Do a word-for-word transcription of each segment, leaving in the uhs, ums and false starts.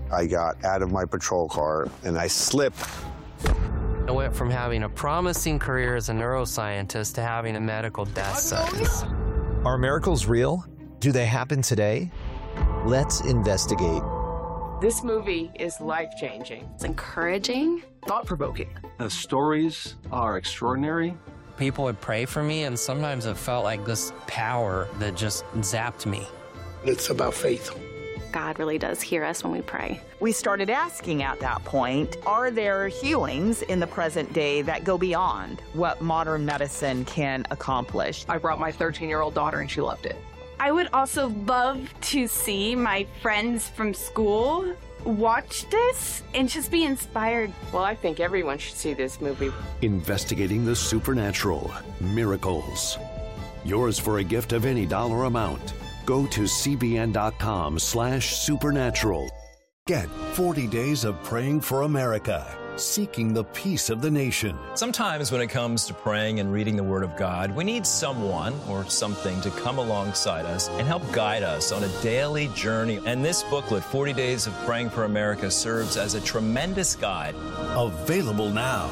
I got out of my patrol car and I slipped. I went from having a promising career as a neuroscientist to having a medical death sentence. Are miracles real? Do they happen today? Let's investigate. This movie is life-changing. It's encouraging. Thought-provoking. The stories are extraordinary. People would pray for me, and sometimes it felt like this power that just zapped me. It's about faith. God really does hear us when we pray. We started asking at that point, are there healings in the present day that go beyond what modern medicine can accomplish? I brought my thirteen-year-old daughter, and she loved it. I would also love to see my friends from school watch this and just be inspired. Well, I think everyone should see this movie. Investigating the supernatural, miracles. Yours for a gift of any dollar amount. Go to cbn.com slash supernatural. Get forty days of praying for America, seeking the peace of the nation. Sometimes when it comes to praying and reading the Word of God, we need someone or something to come alongside us and help guide us on a daily journey. And this booklet, forty days of Praying for America, serves as a tremendous guide. Available now.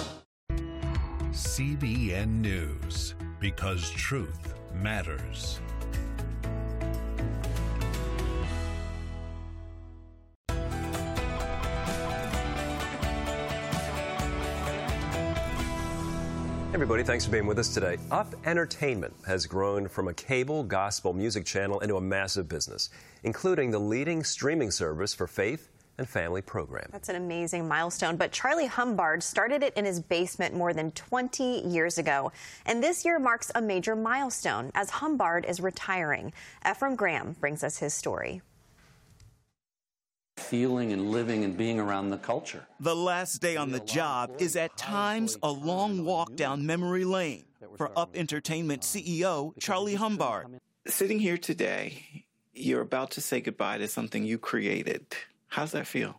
C B N News, because truth matters. Hey everybody, thanks for being with us today. Up Entertainment has grown from a cable gospel music channel into a massive business, including the leading streaming service for faith and family programming. That's an amazing milestone, but Charlie Humbard started it in his basement more than twenty years ago. And this year marks a major milestone as Humbard is retiring. Ephraim Graham brings us his story. Feeling and living and being around the culture. The last day on the job is at times a long walk down memory lane for Up Entertainment C E O Charlie Humbard. Sitting here today, you're about to say goodbye to something you created. How's that feel?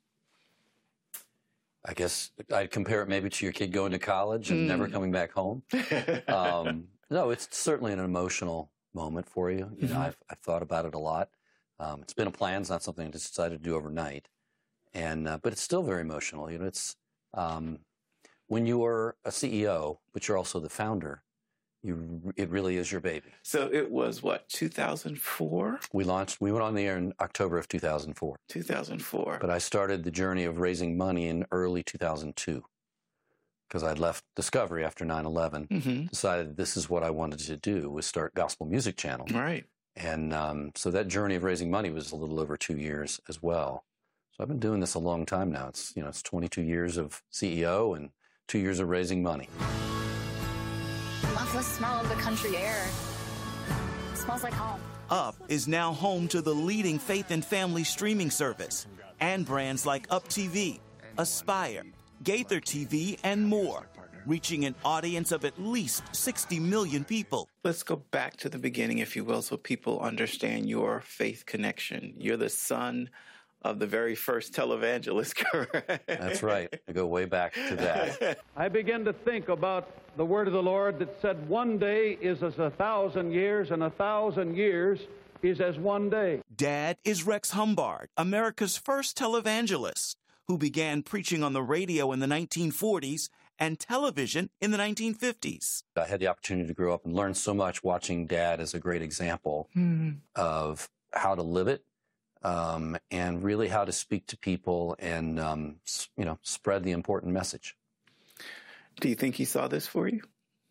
I guess I'd compare it maybe to your kid going to college and mm. never coming back home. um, no, it's certainly an emotional moment for you. You know, mm-hmm. I've, I've thought about it a lot. Um, it's been a plan. It's not something I just decided to do overnight, and uh, but it's still very emotional. You know, it's um, when you are a C E O, but you're also the founder. You, it really is your baby. So it was what, two thousand four? We launched. We went on the air in October of two thousand four. two thousand four. But I started the journey of raising money in early two thousand two because I'd left Discovery after nine eleven. Mm-hmm. Decided this is what I wanted to do, was start Gospel Music Channel. Right. And um, so that journey of raising money was a little over two years as well. So I've been doing this a long time now. It's, you know, it's twenty-two years of C E O and two years of raising money. Love the smell of the country air. It smells like home. Up is now home to the leading faith and family streaming service and brands like Up T V, Aspire, Gaither T V, and more, reaching an audience of at least sixty million people. Let's go back to the beginning, if you will, so people understand your faith connection. You're the son of the very first televangelist, correct? That's right. I go way back to that. I begin to think about the word of the Lord that said, one day is as a thousand years, and a thousand years is as one day. Dad is Rex Humbard, America's first televangelist, who began preaching on the radio in the nineteen forties and television in the nineteen fifties. I had the opportunity to grow up and learn so much watching Dad as a great example mm-hmm. of how to live it um, and really how to speak to people and, um, you know, spread the important message. Do you think he saw this for you?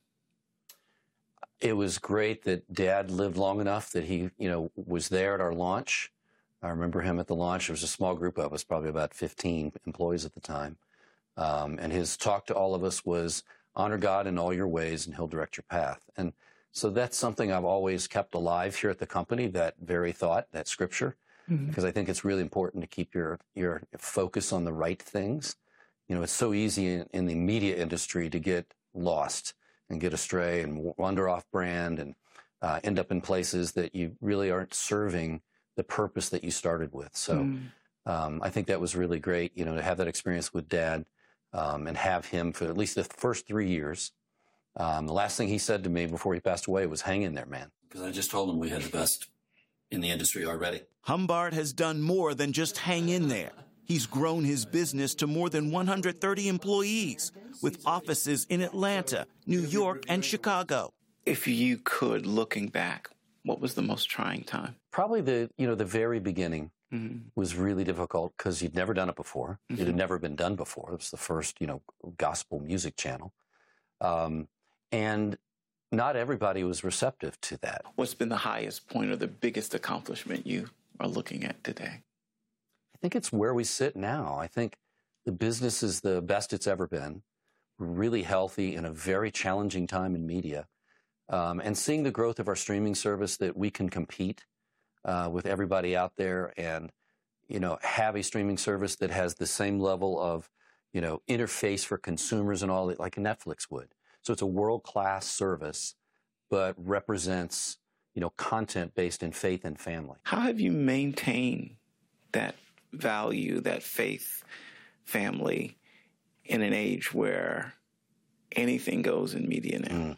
It was great that Dad lived long enough that he, you know, was there at our launch. I remember him at the launch. There was a small group of us, probably about fifteen employees at the time. Um, and his talk to all of us was, honor God in all your ways and he'll direct your path. And so that's something I've always kept alive here at the company, that very thought, that scripture, mm-hmm. because I think it's really important to keep your, your focus on the right things. You know, it's so easy in, in the media industry to get lost and get astray and wander off brand and uh, end up in places that you really aren't serving the purpose that you started with. So mm. um, I think that was really great, you know, to have that experience with Dad. Um, and have him for at least the first three years. Um, the last thing he said to me before he passed away was, hang in there, man. Because I just told him we had the best in the industry already. Humbard has done more than just hang in there. He's grown his business to more than one hundred thirty employees, with offices in Atlanta, New York, and Chicago. If you could, looking back, what was the most trying time? Probably the, you know, the very beginning mm-hmm. was really difficult because you'd never done it before. Mm-hmm. It had never been done before. It was the first, you know, gospel music channel. Um, and not everybody was receptive to that. What's been the highest point or the biggest accomplishment you are looking at today? I think it's where we sit now. I think the business is the best it's ever been. We're really healthy in a very challenging time in media. Um, and seeing the growth of our streaming service, that we can compete uh, with everybody out there and, you know, have a streaming service that has the same level of, you know, interface for consumers and all that, like Netflix would. So it's a world-class service, but represents, you know, content based in faith and family. How have you maintained that value, that faith, family, in an age where anything goes in media now? Mm.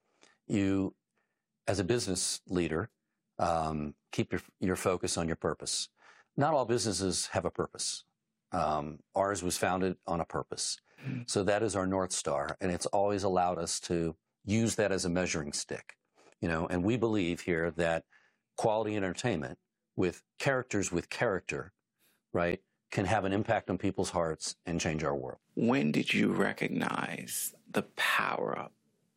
You, as a business leader, um, keep your, your focus on your purpose. Not all businesses have a purpose. Um, ours was founded on a purpose. Mm-hmm. So that is our North Star, and it's always allowed us to use that as a measuring stick. You know, and we believe here that quality entertainment with characters with character, right, can have an impact on people's hearts and change our world. When did you recognize the power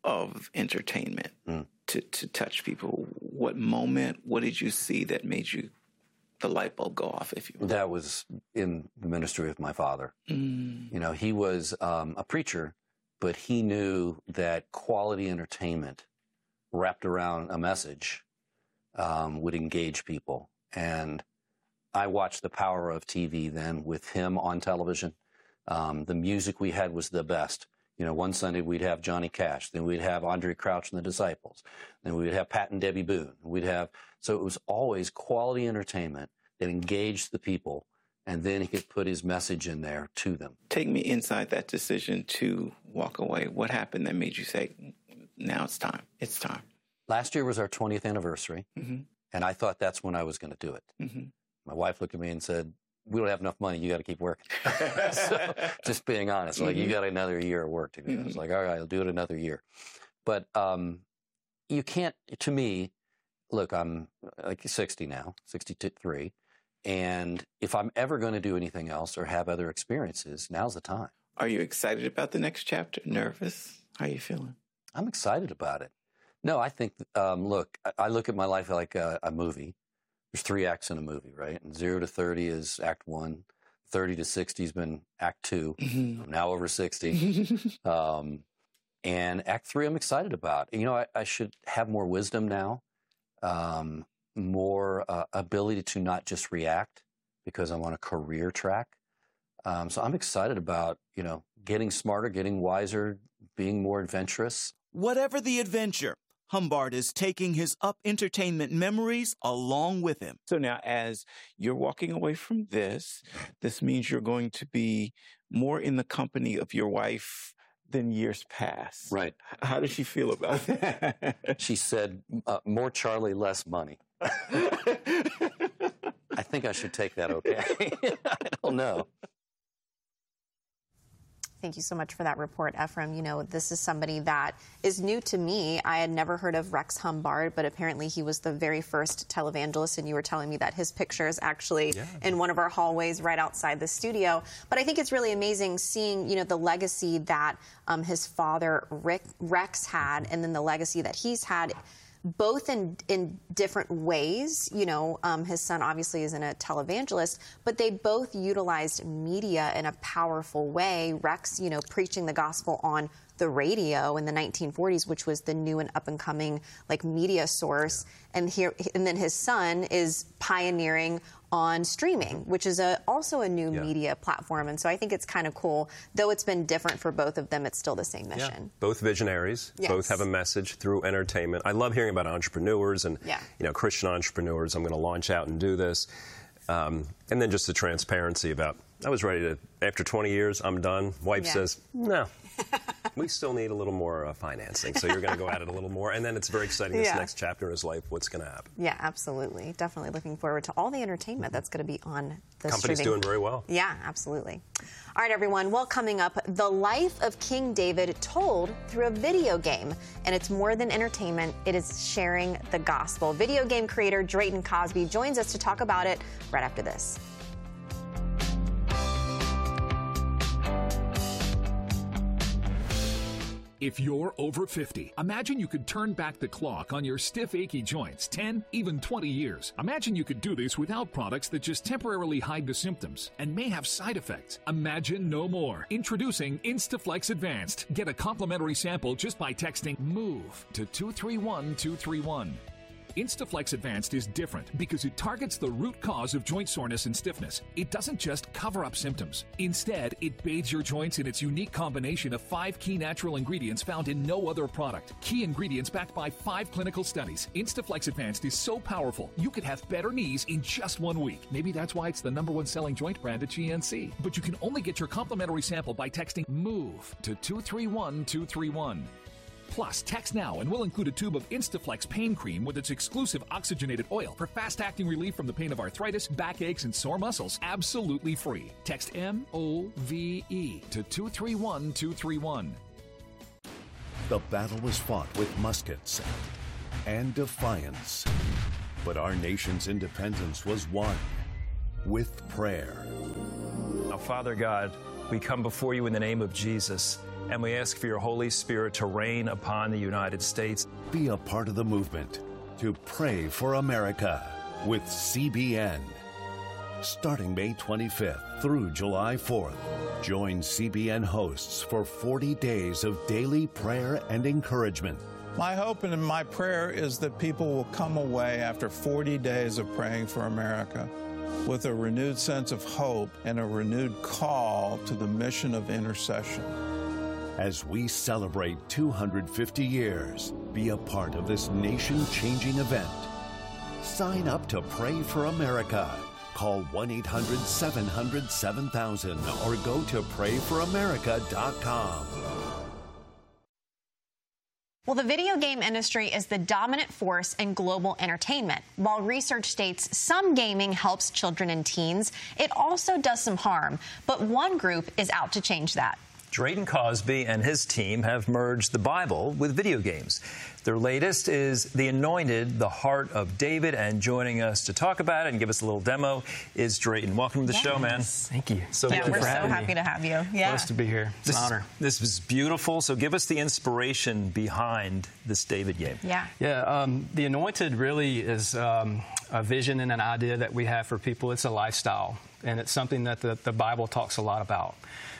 of entertainment mm. to, to touch people? What moment, what did you see that made you, the light bulb go off, if you will? That was in the ministry of my father. Mm. You know, he was um, a preacher, but he knew that quality entertainment wrapped around a message um, would engage people. And I watched the power of T V then with him on television. Um, the music we had was the best. You know, one Sunday we'd have Johnny Cash, then we'd have Andre Crouch and the Disciples, then we'd have Pat and Debbie Boone. We'd have, so it was always quality entertainment that engaged the people, and then he could put his message in there to them. Take me inside that decision to walk away. What happened that made you say, now it's time, it's time? Last year was our twentieth anniversary, mm-hmm. and I thought that's when I was going to do it. Mm-hmm. My wife looked at me and said, we don't have enough money. You got to keep working. So, just being honest, like, mm-hmm. you got another year of work to do. Mm-hmm. I was like, all right, I'll do it another year. But um, you can't, to me, look, I'm like sixty now, sixty-three. And if I'm ever going to do anything else or have other experiences, now's the time. Are you excited about the next chapter? Nervous? How are you feeling? I'm excited about it. No, I think, um, look, I look at my life like a, a movie. There's three acts in a movie, right? And zero to thirty is act one. thirty to sixty has been act two. Mm-hmm. I'm now over sixty. um, and act three I'm excited about. You know, I, I should have more wisdom now, um, more uh, ability to not just react because I'm on a career track. Um, so I'm excited about, you know, getting smarter, getting wiser, being more adventurous. Whatever the adventure, Humbard is taking his Up entertainment memories along with him. So now, as you're walking away from this, this means you're going to be more in the company of your wife than years past. Right. How does she feel about that? She said, uh, more Charlie, less money. I think I should take that okay. I don't know. Thank you so much for that report, Ephraim. You know, this is somebody that is new to me. I had never heard of Rex Humbard, but apparently he was the very first televangelist, and you were telling me that his picture is actually yeah. in one of our hallways right outside the studio. But I think it's really amazing seeing, you know, the legacy that um, his father, Rick, Rex, had, and then the legacy that he's had, both in in different ways. You know, um, his son obviously isn't a televangelist, but they both utilized media in a powerful way. Rex, you know, preaching the gospel on the radio in the nineteen forties, which was the new and up-and-coming, like, media source. And here, and then his son is pioneering on streaming, which is a, also a new yeah. media platform. And so I think it's kind of cool. Though it's been different for both of them, it's still the same mission. Yeah. Both visionaries, yes. both have a message through entertainment. I love hearing about entrepreneurs and, yeah. you know, Christian entrepreneurs. I'm going to launch out and do this. Um, and then just the transparency about I was ready to, after twenty years, I'm done. Wife Yeah. says, no, we still need a little more uh, financing. So you're going to go at it a little more. And then it's very exciting, this Yeah. next chapter in his life, what's going to happen. Yeah, absolutely. Definitely looking forward to all the entertainment that's going to be on the Company's streaming. doing very well. Yeah, absolutely. All right, everyone. Well, coming up, the life of King David told through a video game. And it's more than entertainment. It is sharing the gospel. Video game creator Drayton Cosby joins us to talk about it right after this. If you're over fifty, imagine you could turn back the clock on your stiff, achy joints ten, even twenty years. Imagine you could do this without products that just temporarily hide the symptoms and may have side effects. Imagine no more. Introducing Instaflex Advanced. Get a complimentary sample just by texting MOVE to two three one two three one. Instaflex Advanced is different because it targets the root cause of joint soreness and stiffness. It doesn't just cover up symptoms. Instead, it bathes your joints in its unique combination of five key natural ingredients found in no other product. Key ingredients backed by five clinical studies. Instaflex Advanced is so powerful, you could have better knees in just one week. Maybe that's why it's the number one selling joint brand at G N C. But you can only get your complimentary sample by texting MOVE to two three one two three one. Plus, text now and we'll include a tube of Instaflex pain cream with its exclusive oxygenated oil for fast-acting relief from the pain of arthritis, backaches, and sore muscles, absolutely free. Text M O V E to two three one two three one. The battle was fought with muskets and defiance. But our nation's independence was won with prayer. Now, Father God, we come before you in the name of Jesus, and we ask for your Holy Spirit to reign upon the United States. Be a part of the movement to pray for America with C B N. Starting May twenty-fifth through July fourth, join C B N hosts for forty days of daily prayer and encouragement. My hope and my prayer is that people will come away after forty days of praying for America with a renewed sense of hope and a renewed call to the mission of intercession. As we celebrate two hundred fifty years, be a part of this nation-changing event. Sign up to Pray for America. Call one eight hundred seven hundred seven thousand or go to pray for america dot com. Well, the video game industry is the dominant force in global entertainment. While research states some gaming helps children and teens, it also does some harm. But one group is out to change that. Drayton Cosby and his team have merged the Bible with video games. Their latest is The Anointed, the Heart of David, and joining us to talk about it and give us a little demo is Drayton. Welcome to the Yes. show, man. Thank you. So Yeah, thank you we're for so having happy me. to have you. Yeah. Blessed to be here. It's This, an honor. this was beautiful. So give us the inspiration behind this David game. Yeah. Yeah, um, The Anointed really is um, a vision and an idea that we have for people. It's a lifestyle, and it's something that the, the Bible talks a lot about.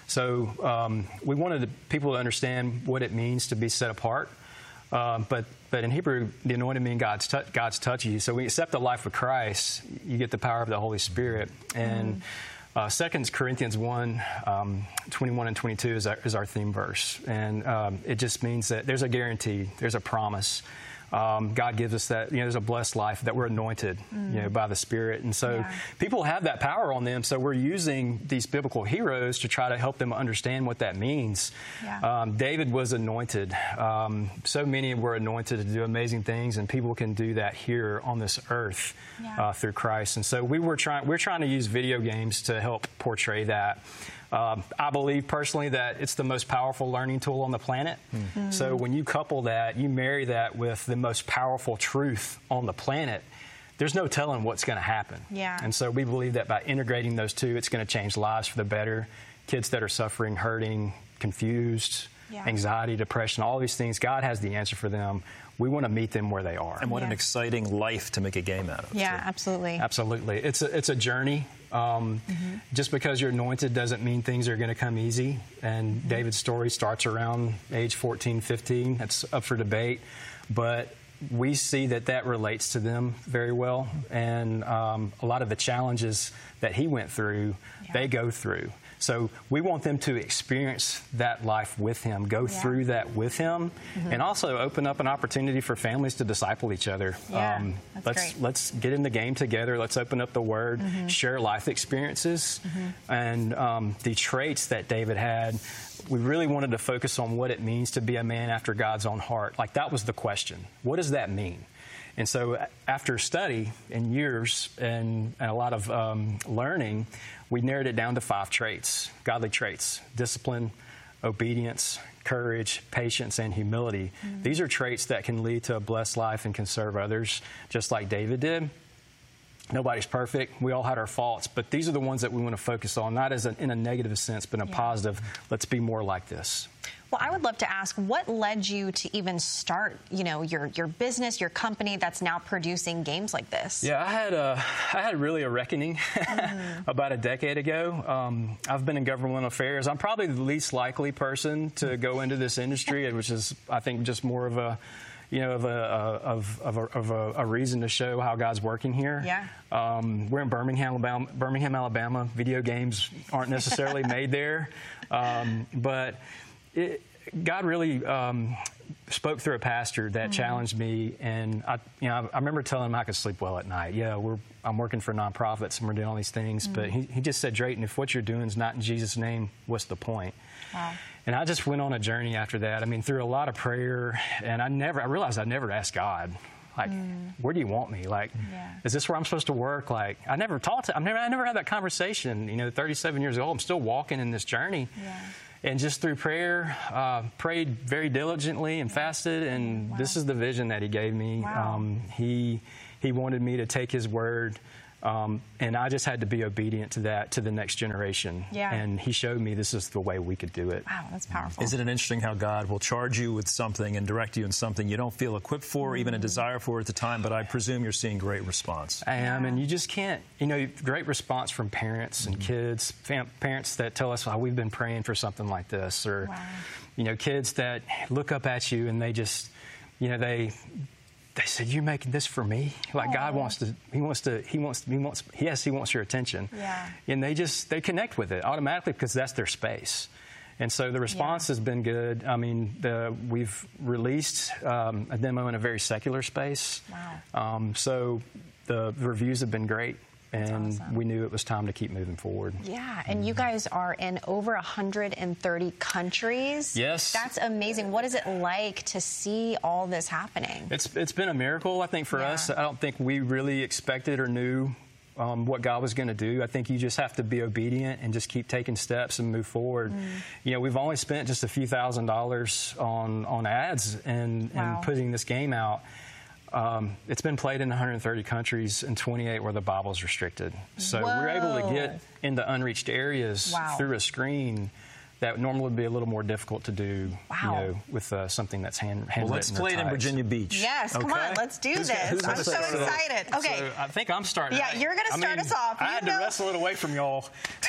So um, we wanted people to understand what it means to be set apart. Um, but but in Hebrew, the anointed means God's, tu- God's touch you. So when you accept the life of Christ, you get the power of the Holy Spirit. And mm. uh, Second Corinthians one, um, twenty-one and twenty-two is our, is our theme verse. And um, it just means that there's a guarantee, there's a promise. Um, God gives us that, you know, there's a blessed life, that we're anointed, mm. you know, by the Spirit. And so yeah. people have that power on them. So we're using these biblical heroes to try to help them understand what that means. Yeah. Um, David was anointed. Um, so many were anointed to do amazing things, and people can do that here on this earth yeah. uh, through Christ. And so we were trying, we're trying to use video games to help portray that. Um, I believe personally that it's the most powerful learning tool on the planet. Mm-hmm. So when you couple that, you marry that with the most powerful truth on the planet, there's no telling what's going to happen. Yeah. And so we believe that by integrating those two, it's going to change lives for the better. Kids that are suffering, hurting, confused, yeah. anxiety, depression, all these things, God has the answer for them. We want to meet them where they are. And what yeah. an exciting life to make a game out of. Yeah, too. absolutely. Absolutely. It's a, it's a journey. Um, mm-hmm. Just because you're anointed doesn't mean things are going to come easy. And mm-hmm. David's story starts around age fourteen, fifteen. That's up for debate. But we see that that relates to them very well. And um, a lot of the challenges that he went through, yeah. they go through. So we want them to experience that life with him, go yeah. through that with him, mm-hmm. and also open up an opportunity for families to disciple each other. Yeah, um, that's let's great. let's get in the game together. Let's open up the Word, mm-hmm. share life experiences, mm-hmm. and um, the traits that David had. We really wanted to focus on what it means to be a man after God's own heart. Like, that was the question. What does that mean? And so after study and years and, and a lot of um, learning, we narrowed it down to five traits, godly traits: discipline, obedience, courage, patience, and humility. Mm-hmm. These are traits that can lead to a blessed life and can serve others, just like David did. Nobody's perfect. We all had our faults, but these are the ones that we want to focus on, not as a, in a negative sense, but in a yeah. positive. Let's be more like this. Well, I would love to ask, what led you to even start, you know, your your business, your company that's now producing games like this? Yeah, I had a, I had really a reckoning mm-hmm. about a decade ago. Um, I've been in governmental affairs. I'm probably the least likely person to go into this industry, which is, I think, just more of a, you know, of a of of, a, of a, a reason to show how God's working here. Yeah. Um, we're in Birmingham, Alabama. Birmingham, Alabama. Video games aren't necessarily made there, um, but. It, God really um, spoke through a pastor that mm-hmm. challenged me, and I, you know, I, I remember telling him I could sleep well at night. Yeah, we're I'm working for nonprofits and we're doing all these things, mm-hmm. but he, he just said, Drayton, if what you're doing is not in Jesus' name, what's the point? Wow. And I just went on a journey after that. I mean, through a lot of prayer, and I never I realized I never asked God. Like, mm. where do you want me? Like, yeah. is this where I'm supposed to work? Like, I never talked to, I never, I never had that conversation. You know, thirty-seven years old, I'm still walking in this journey. Yeah. And just through prayer, uh, prayed very diligently and fasted, and wow. this is the vision that he gave me. Wow. Um, he he wanted me to take his word, um, and I just had to be obedient to that, to the next generation. Yeah. And he showed me this is the way we could do it. Wow, that's powerful. Isn't it interesting how God will charge you with something and direct you in something you don't feel equipped for, or even a desire for at the time, but I presume you're seeing great response. I am, and you just can't, you know, great response from parents and mm-hmm. kids, fam- parents that tell us, oh, we've been praying for something like this, or, wow. you know, kids that look up at you and they just, you know, they... They said, "You're making this for me." Like, Aww. God wants to. He wants to. He wants. He wants. Yes, he wants your attention. Yeah. And they just they connect with it automatically because that's their space. And so the response yeah. has been good. I mean, the, we've released um, a demo in a very secular space. Wow. Um, so the reviews have been great. And awesome. we knew it was time to keep moving forward. Yeah, and you guys are in over one hundred thirty countries. Yes. That's amazing. What is it like to see all this happening? It's It's been a miracle, I think, for yeah. us. I don't think we really expected or knew um, what God was going to do. I think you just have to be obedient and just keep taking steps and move forward. Mm. You know, we've only spent just a few thousand dollars on, on ads and, wow. and putting this game out. Um, it's been played in one hundred thirty countries and twenty-eight where the Bible is restricted. So Whoa. we're able to get into unreached areas wow. through a screen that normally would be a little more difficult to do, wow. you know, with uh, something that's hand, handwritten. Well, let's play it in Virginia Beach. Yes, okay? come on, let's do who's this. Gonna, who's I'm so excited. Okay. So I think I'm starting. Yeah, you're going to start I mean, us off. I you had know, to wrestle it away from y'all.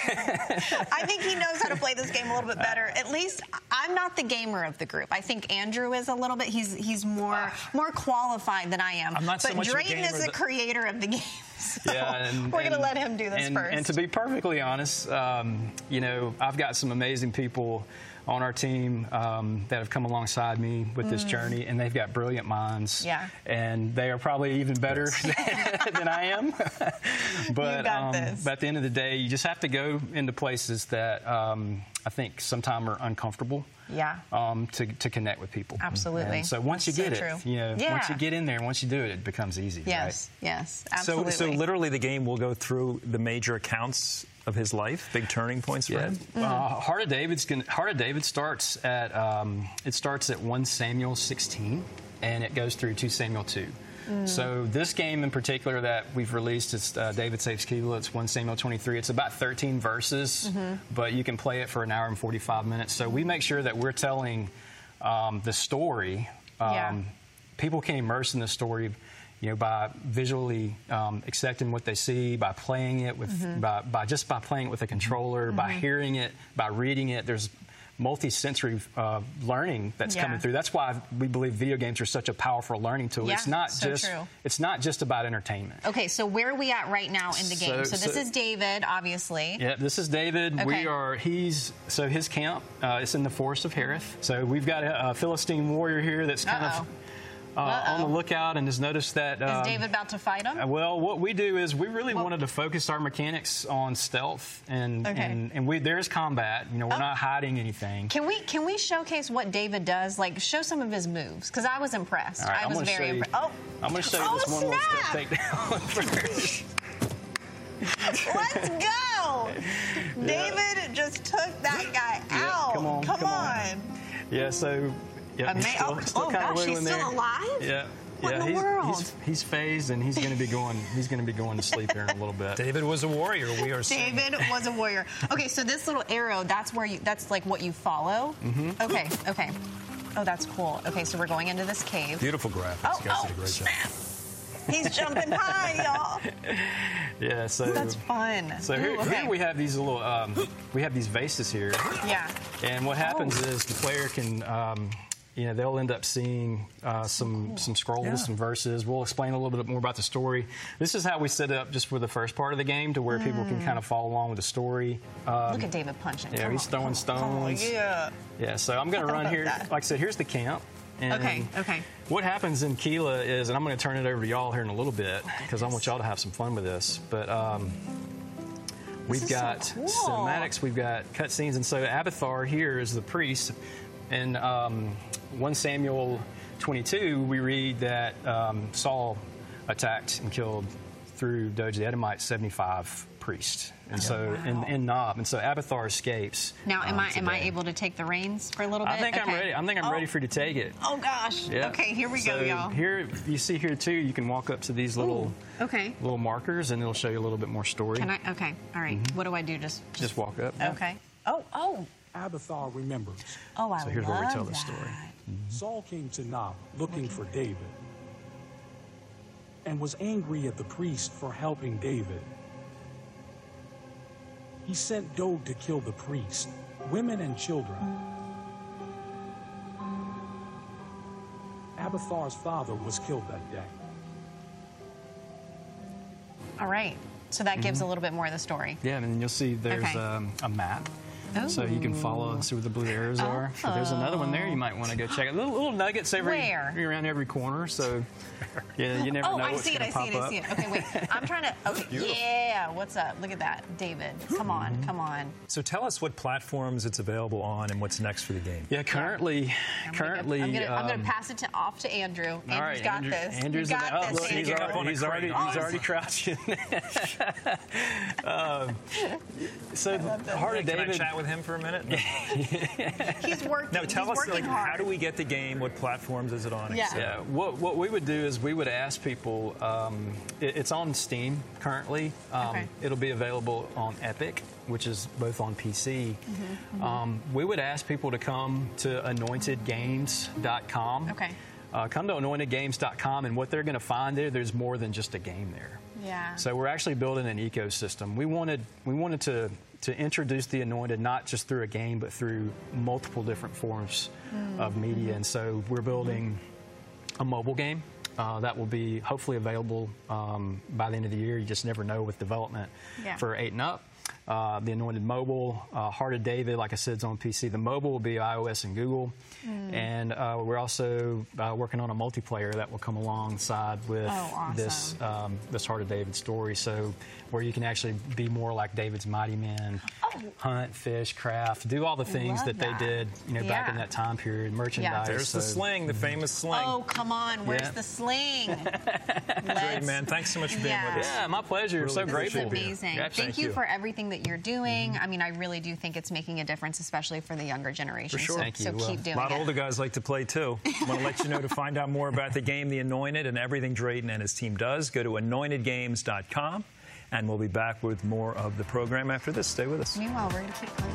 I think he knows how to play this game a little bit better. At least I'm not the gamer of the group. I think Andrew is a little bit. He's he's more more qualified than I am. I'm not so but much Drayton a gamer is the creator of the game. So yeah, and, we're going to let him do this and, first. And to be perfectly honest, um, you know, I've got some amazing people on our team um, that have come alongside me with this mm. journey, and they've got brilliant minds. Yeah. And they are probably even better yes. than, than I am. but, you got um, this. but at the end of the day, you just have to go into places that um, I think sometimes are uncomfortable. Yeah. Um, to, to connect with people. Absolutely. And so once you get so it, true. you know, yeah. once you get in there and once you do it, it becomes easy. Yes, right? yes, absolutely. So, so literally the game will go through the major accounts of his life, big turning points for yeah. him? Mm-hmm. Uh, Heart of David's gonna, Heart of David starts at, um, it starts at First Samuel sixteen, and it goes through Second Samuel two. Mm. So this game in particular that we've released, it's uh, David Saves Keilah. It's First Samuel twenty-three. It's about thirteen verses, mm-hmm. but you can play it for an hour and forty-five minutes. So we make sure that we're telling um, the story. Um, yeah. People can immerse in the story, you know, by visually um, accepting what they see, by playing it with, mm-hmm. by, by just by playing it with a controller, mm-hmm. by hearing it, by reading it. There's multi-sensory uh, learning that's Yeah. coming through. That's why we believe video games are such a powerful learning tool. Yeah, it's not so just true. it's not just about entertainment. Okay, so where are we at right now in the game? So- So, this so- is David, obviously. Yeah, this is David. Okay. We are, he's, so his camp uh, is in the Forest of Hereth. So we've got a, a Philistine warrior here that's kind Uh-oh. of uh, on the lookout and has noticed that. Is um, David about to fight him? uh, Well, what we do is we really wanted to focus our mechanics on stealth, and Okay. and, and we there is combat. You know, we're Oh. not hiding anything. Can we can we showcase what David does? Like, show some of his moves, because I was impressed. All right, I I'm was gonna very show you- impressed. Oh, I'm going to show you Oh, this one little snap! step takedown first. Let's go! David just took that guy Yeah, out. come on, come on. on. Yeah, so yeah, Ama- he's still, oh, still oh, kind of gosh, he's wiggling still there. alive? Yeah. What yeah, in the he's, world? He's, he's phased, and he's going to be going. He's going to be going to sleep here in a little bit. David was a warrior. We are. saying. David was a warrior. Okay, so this little arrow, that's where you, that's like what you follow? Mhm. Okay, okay. Oh, that's cool. Okay, so we're going into this cave. Beautiful graphics. Oh, you guys oh, did a great job. He's jumping high, y'all. Yeah, so That's fun. So here, Ooh, okay. here we have these little. Um, we have these vases here. Yeah. And what happens Oh. is the player can. Um, you know, they'll end up seeing uh, some some scrolls, Yeah. some verses. We'll explain a little bit more about the story. This is how we set it up just for the first part of the game, to where people can Mm. kind of follow along with the story. Um, Look at David punching. Yeah, Come he's on, throwing come on, come on, stones. yeah. Yeah, so I'm going to run here. That. Like I said, here's the camp. And Okay, okay. What happens in Keela is, and I'm going to turn it over to y'all here in a little bit, because I want y'all to have some fun with this. But um, we've is so got cool. cinematics, we've got cutscenes, and so Abathar here is the priest. And um, First Samuel twenty-two, we read that um, Saul attacked and killed through Doeg the Edomite seventy-five priests. And so in, in Nob, and so Abathar escapes. Now, am um, I am I today. able to take the reins for a little bit? I think I'm Okay. ready. I think I'm Oh. ready for you to take it. Oh gosh. Yeah. Okay, here we go, So y'all. Here, you see here too, you can walk up to these little Okay. little markers, and it'll show you a little bit more story. Can I? Okay. All right. Mhm. What do I do? Just. Just walk up. Okay. Oh. Oh. Abathar remembers. Oh, I So here's love where we tell the that. story. Saul came to Nob looking for David and was angry at the priest for helping David. He sent Doeg to kill the priest, women and children. Abathar's father was killed that day. All right. So that gives Mhm. a little bit more of the story. Yeah, and you'll see there's Okay. um, a map. So you can follow and see where the blue arrows are. So there's another one there you might want to go check out. Little, little nuggets every Where? around every corner. So yeah, you never oh, know I what's see it. going I to see pop it. I see up. it. Okay, wait. I'm trying to. Okay. Beautiful. Yeah. What's up? Look at that, David. Come on. Mm-hmm. Come on. So tell us what platforms it's available on and what's next for the game. Yeah, currently, currently. I'm gonna, I'm gonna um, pass it to, off to Andrew. Andrew's all right, got Andrew, this. Andrew's you in got the, oh, this. look, he's Andrew. already, he's already, he's Oh, already crouching. um, so, Heart of Can I David. chat with him for a minute? He's working. Now tell he's us, working like, hard. how do we get the game? What platforms is it on? Yeah. Yeah. What what we would do is we would ask people. Um, it, it's on Steam currently. Um, Okay. It'll be available on Epic, which is both on P C. Mhm, mhm. Um, we would ask people to come to anointed games dot com. Okay. Uh, come to anointed games dot com, and what they're going to find there, there's more than just a game there. Yeah. So we're actually building an ecosystem. We wanted we wanted to to introduce the Anointed not just through a game, but through multiple different forms Mm. of media. And so we're building a mobile game uh, that will be hopefully available um, by the end of the year. You just never know with development Yeah. for eight and up. Uh, the Anointed Mobile, uh, Heart of David, like I said, is on P C. The mobile will be iOS and Google. Mm. And uh, we're also uh, working on a multiplayer that will come alongside with Oh, awesome. this um, this Heart of David story. So where you can actually be more like David's mighty men, hunt, fish, craft, do all the things Love that, that. they did, you know, back Yeah. in that time period, merchandise. There's the so- sling, the famous sling. Oh, come on. Where's Yeah. the sling? Great, man. Thanks so much for being Yeah. with us. Yeah, my pleasure. Really so This grateful. is amazing. Yeah, thank, you, for everything that you're doing. I mean, I really do think it's making a difference, especially for the younger generation. For sure. So, Thank so you. keep doing A lot it. of older guys like to play too. I want to let you know to find out more about the game, The Anointed, and everything Drayton and his team does. Go to anointed games dot com, and we'll be back with more of the program after this. Stay with us. Meanwhile, we're going to keep playing.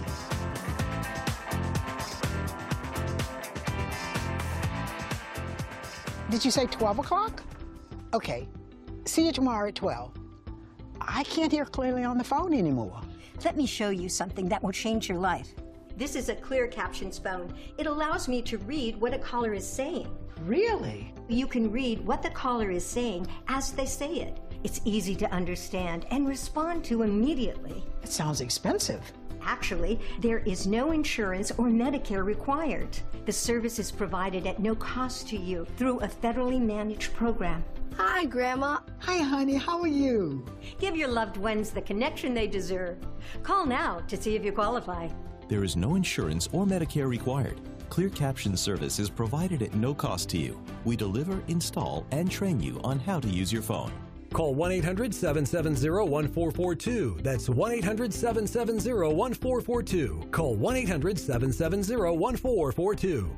Did you say twelve o'clock? Okay. See you tomorrow at twelve. I can't hear clearly on the phone anymore. Let me show you something that will change your life. This is a clear captions phone. It allows me to read what a caller is saying. Really? You can read what the caller is saying as they say it. It's easy to understand and respond to immediately. It sounds expensive. Actually, there is no insurance or Medicare required. The service is provided at no cost to you through a federally managed program. Hi, Grandma. Hi, honey. How are you? Give your loved ones the connection they deserve. Call now to see if you qualify. There is no insurance or Medicare required. Clear Caption service is provided at no cost to you. We deliver, install, and train you on how to use your phone. Call one eight hundred, seven seven zero, one four four two. That's one eight hundred, seven seven zero, one four four two. Call one eight hundred, seven seven zero, one four four two.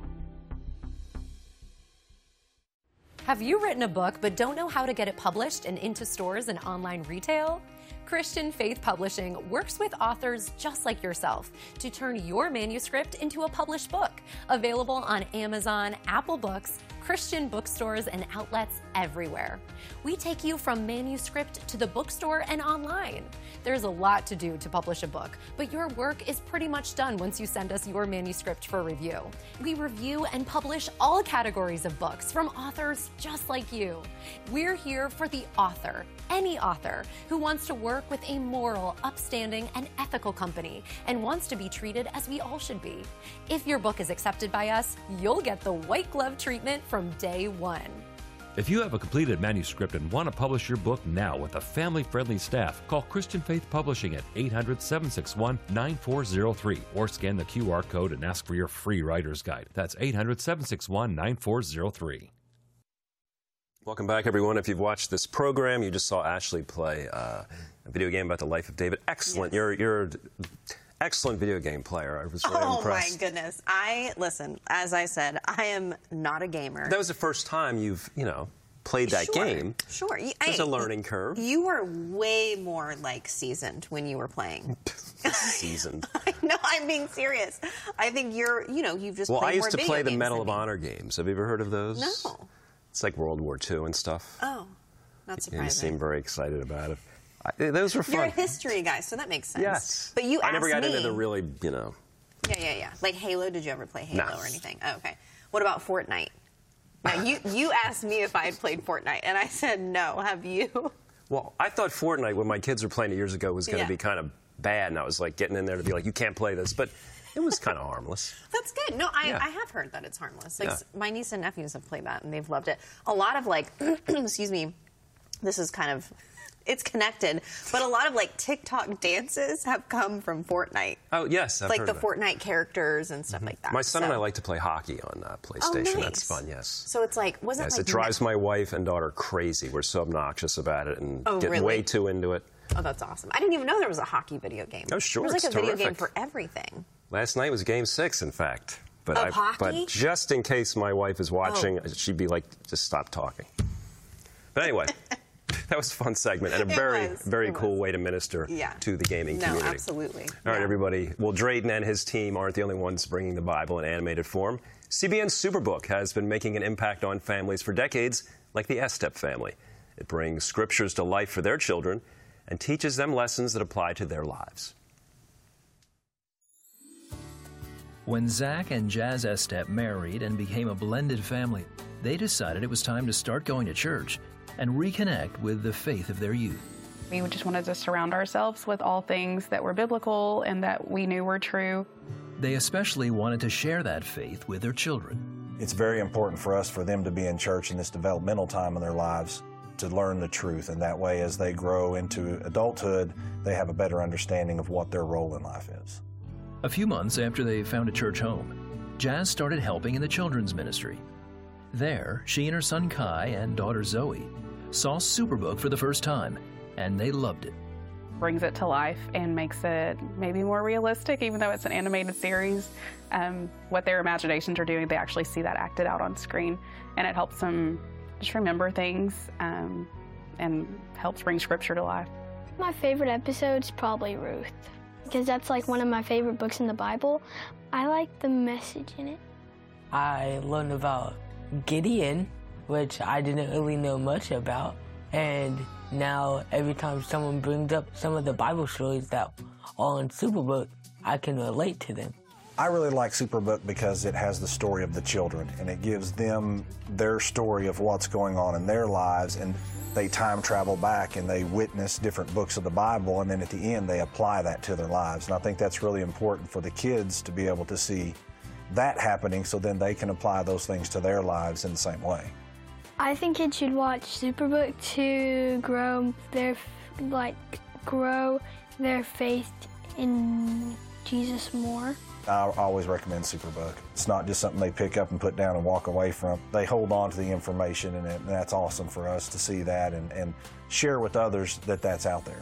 Have you written a book but don't know how to get it published and into stores and online retail? Christian Faith Publishing works with authors just like yourself to turn your manuscript into a published book, available on Amazon, Apple Books, Christian bookstores, and outlets everywhere. We take you from manuscript to the bookstore and online. There's a lot to do to publish a book, but your work is pretty much done once you send us your manuscript for review. We review and publish all categories of books from authors just like you. We're here for the author, any author, who wants to work with a moral, upstanding, and ethical company and wants to be treated as we all should be. If your book is accepted by us, you'll get the white glove treatment from day one. If you have a completed manuscript and want to publish your book now with a family-friendly staff, call Christian Faith Publishing at eight hundred, seven six one, nine four zero three or scan the Q R code and ask for your free writer's guide. That's eight hundred, seven six one, nine four zero three. Welcome back, everyone. If you've watched this program, you just saw Ashley play uh, a video game about the life of David. Excellent. Yes. You're you're an excellent video game player. I was really oh, impressed. Oh, my goodness. I, listen, as I said, I am not a gamer. That was the first time you've, you know, played that sure, game. Sure. There's a learning curve. You were way more, like, seasoned when you were playing. Seasoned. No, I'm being serious. I think you're, you know, you've just well, played more Well, I used to play the Medal of me. Honor games. Have you ever heard of those? No. It's like World War Two and stuff. Oh, not surprising. You seem very excited about it. I, those were fun. You're a history guy, so that makes sense. Yes. But you I asked never got me, into the really, you know. Yeah, yeah, yeah. Like Halo, did you ever play Halo no. or anything? Oh, okay. What about Fortnite? Now, you, you asked me if I had played Fortnite, and I said no. Have you? Well, I thought Fortnite, when my kids were playing it years ago, was going to yeah. be kind of bad, and I was like getting in there to be like, you can't play this. But it was kind of harmless. That's good. No, I, yeah. I have heard that it's harmless. Like, yeah. my niece and nephews have played that, and they've loved it. A lot of, like, excuse me, this is kind of, it's connected, but a lot of, like, TikTok dances have come from Fortnite. Oh, yes, I've Like heard the of Fortnite characters and stuff mm-hmm. like that. My son so. and I like to play hockey on uh, PlayStation. Oh, nice. That's fun, yes. So it's like, wasn't yes, like... it drives my wife and daughter crazy. We're so obnoxious about it and oh, get really? way too into it. Oh, that's awesome. I didn't even know there was a hockey video game. Oh, sure. There's like it's a video terrific. game for everything. Last night was game six, in fact. But of I, hockey? But just in case my wife is watching, oh. she'd be like, just stop talking. But anyway, that was a fun segment and a it very, was. very it cool was. way to minister yeah. to the gaming no, community. No, absolutely. All right, yeah. everybody. Well, Drayden and his team aren't the only ones bringing the Bible in animated form. C B N's Superbook has been making an impact on families for decades, like the Estep family. It brings scriptures to life for their children and teaches them lessons that apply to their lives. When Zach and Jazz Estep married and became a blended family, they decided it was time to start going to church and reconnect with the faith of their youth. We just wanted to surround ourselves with all things that were biblical and that we knew were true. They especially wanted to share that faith with their children. It's very important for us for them to be in church in this developmental time in their lives to learn the truth, and that way as they grow into adulthood, they have a better understanding of what their role in life is. A few months after they found a church home, Jazz started helping in the children's ministry. There, she and her son Kai and daughter Zoe saw Superbook for the first time, and they loved it. Brings it to life and makes it maybe more realistic, even though it's an animated series. Um, what their imaginations are doing, they actually see that acted out on screen, and it helps them just remember things um, and helps bring scripture to life. My favorite episode's probably Ruth, because that's like one of my favorite books in the Bible. I like the message in it. I learned about Gideon, which I didn't really know much about, and now every time someone brings up some of the Bible stories that are in Superbook, I can relate to them. I really like Superbook because it has the story of the children, and it gives them their story of what's going on in their lives, and they time travel back and they witness different books of the Bible, and then at the end they apply that to their lives. And I think that's really important for the kids to be able to see that happening, so then they can apply those things to their lives in the same way. I think kids should watch Superbook to grow their, like, grow their faith in Jesus more. I always recommend Superbook. It's not just something they pick up and put down and walk away from. They hold on to the information, and, it, and that's awesome for us to see that and, and share with others that that's out there.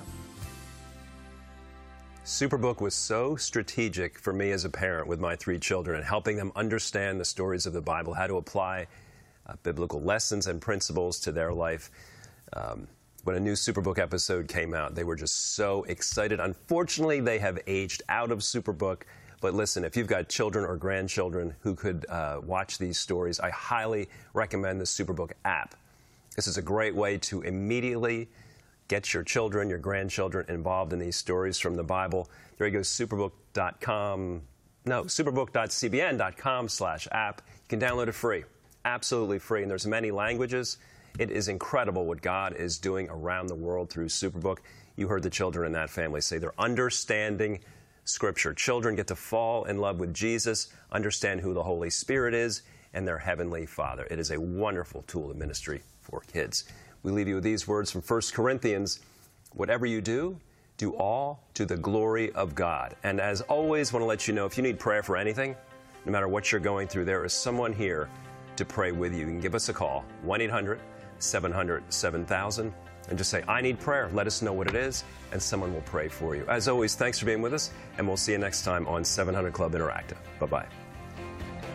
Superbook was so strategic for me as a parent with my three children and helping them understand the stories of the Bible, how to apply uh, biblical lessons and principles to their life. Um, when a new Superbook episode came out, they were just so excited. Unfortunately, they have aged out of Superbook. But listen, if you've got children or grandchildren who could uh, watch these stories, I highly recommend the Superbook app. This is a great way to immediately get your children, your grandchildren involved in these stories from the Bible. There you go, superbook dot com, no, superbook dot c b n dot com slash app. You can download it free, absolutely free, and there's many languages. It is incredible what God is doing around the world through Superbook. You heard the children in that family say they're understanding Scripture. Children get to fall in love with Jesus, understand who the Holy Spirit is, and their Heavenly Father. It is a wonderful tool of ministry for kids. We leave you with these words from First Corinthians. Whatever you do, do all to the glory of God. And as always, I want to let you know, if you need prayer for anything, no matter what you're going through, there is someone here to pray with you. You can give us a call, one eight hundred seven hundred seven thousand. And just say, I need prayer. Let us know what it is, and someone will pray for you. As always, thanks for being with us, and we'll see you next time on seven hundred Club Interactive. Bye-bye.